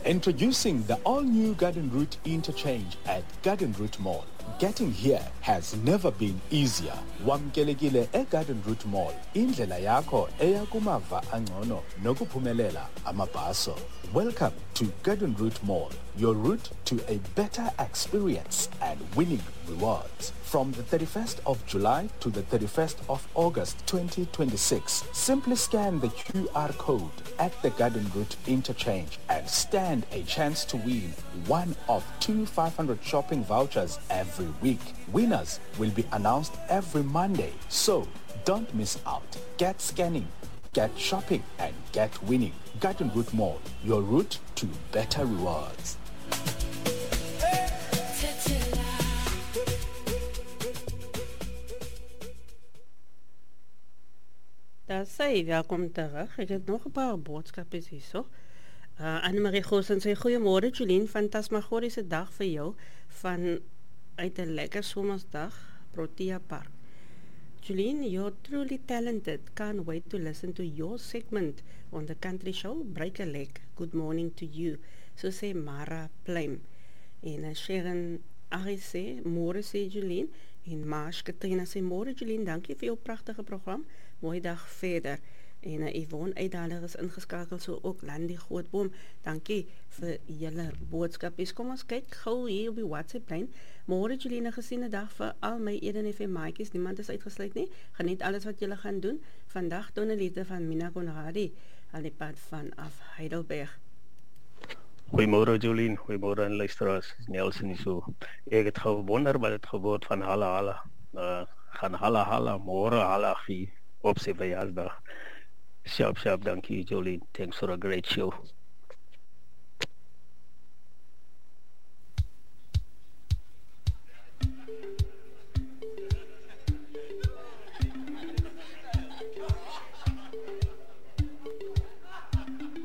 Introducing the all-new Garden Route interchange at Garden Route Mall. Getting here has never been easier. Wamkelekile eGarden Route Mall. Indlela yakho eya kumava angcono nokuphumelela amabhaso. Welcome to Garden Route Mall, your route to a better experience and winning rewards. From the 31st of July to the 31st of August 2026, simply scan the QR code at the Garden Route interchange and stand a chance to win one of 2 500 shopping vouchers every week. Winners will be announced every Monday, so don't miss out. Get scanning, get shopping, and get winning. Garden Route Mall, your route to better rewards. Daar sê welkom terug. Ek het nog 'n paar boodskappe hierso. Annemarie Goosen sê goeiemôre Jolien, fantasmagoriese dag vir jou van uit 'n lekker somersdag, Protea Park. Jolene, you're truly talented. Can't wait to listen to your segment on the country show, Break a Leg. Good morning to you. So sê Mara Plem. En Sharon Ari sê, môre sê Jolene. En Marsh Katrina sê, môre Jolene, dankie vir jou pragtige program. Mooi dag verder. En Yvonne Uitdaler is ingeskakeld, so ook Landy Grootboom. Dankie vir julle boodskapies. Kom ons kyk gou hier op die WhatsApp lyn. Môre Jolene, gesiene dag vir al my Eden FM maatjies. Niemand is uitgesluit nie. Geniet alles wat julle gaan doen. Vandag toon 'n liefde van Mina Conradi al die pad vanaf Heidelberg. Goeiemôre Jolien, goeiemôre aan luisteraars. Nelson is so. Ek het gewonder wat het geword van Hala. Gaan Hala, môre Halagie op sy verjaarsdag. Sharp, dankie Jolien. Thanks for a great show.